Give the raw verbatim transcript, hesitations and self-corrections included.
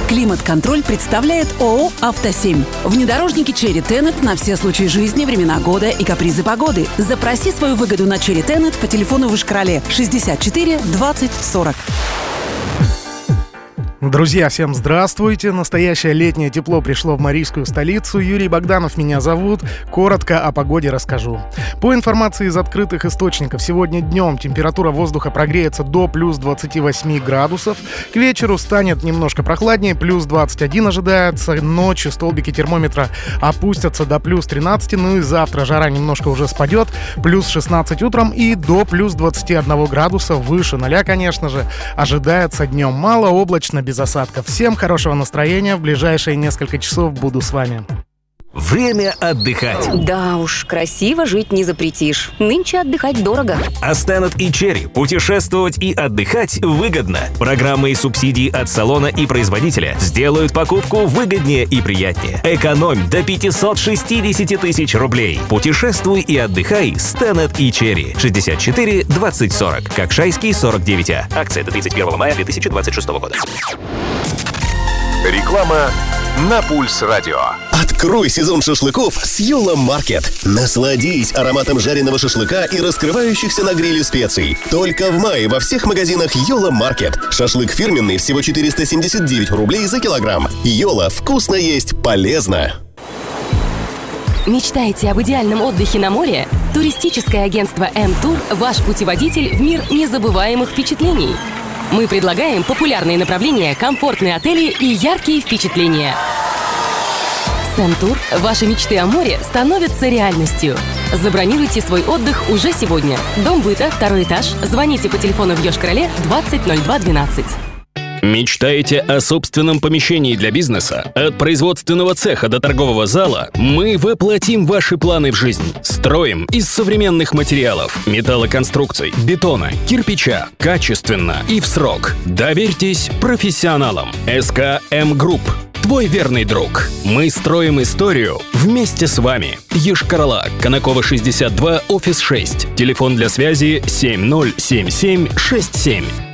Климат-контроль представляет ООО «Автосемь». Внедорожники Cherry Tenet на все случаи жизни, времена года и капризы погоды. Запроси свою выгоду на Cherry Tenet по телефону в Ишкарале шестьдесят четыре двадцать сорок. Друзья, всем здравствуйте! Настоящее летнее тепло пришло в марийскую столицу. Юрий Богданов меня зовут. Коротко о погоде расскажу. По информации из открытых источников, сегодня днем температура воздуха прогреется до плюс двадцати восьми градусов. К вечеру станет немножко прохладнее, плюс двадцать один ожидается. Ночью столбики термометра опустятся до плюс тринадцати. Ну и завтра жара немножко уже спадет. Плюс шестнадцать утром и до плюс двадцати одного градуса, выше ноля, конечно же, ожидается днем. Малооблачно, без осадков. Всем хорошего настроения. В ближайшие несколько часов буду с вами. Время отдыхать. Да уж, красиво жить не запретишь. Нынче отдыхать дорого. А Stannett и Cherry путешествовать и отдыхать выгодно. Программы и субсидии от салона и производителя сделают покупку выгоднее и приятнее. Экономь до пятьсот шестьдесят тысяч рублей. Путешествуй и отдыхай с Stannett и Cherry. шестьдесят четыре двадцать сорок. Кокшайский сорок девять А. Акция до тридцать первого мая две тысячи двадцать шестого года. Реклама на Пульс Радио. Открой сезон шашлыков с Йола Маркет. Насладись ароматом жареного шашлыка и раскрывающихся на гриле специй. Только в мае во всех магазинах Йола Маркет. Шашлык фирменный всего четыреста семьдесят девять рублей за килограмм. Йола, вкусно есть, полезно. Мечтаете об идеальном отдыхе на море? Туристическое агентство M-Tour – ваш путеводитель в мир незабываемых впечатлений. Мы предлагаем популярные направления, комфортные отели и яркие впечатления. С M-Tour ваши мечты о море становятся реальностью. Забронируйте свой отдых уже сегодня. Дом быта, второй этаж. Звоните по телефону в Йошкар-Оле двадцать ноль два двенадцать. Мечтаете о собственном помещении для бизнеса? От производственного цеха до торгового зала мы воплотим ваши планы в жизнь. Строим из современных материалов, металлоконструкций, бетона, кирпича, качественно и в срок. Доверьтесь профессионалам. эс ка эм Group. Твой верный друг. Мы строим историю вместе с вами. Йошкар-Ола, Конакова шестьдесят два, офис шесть. Телефон для связи семь ноль семь семь шесть семь.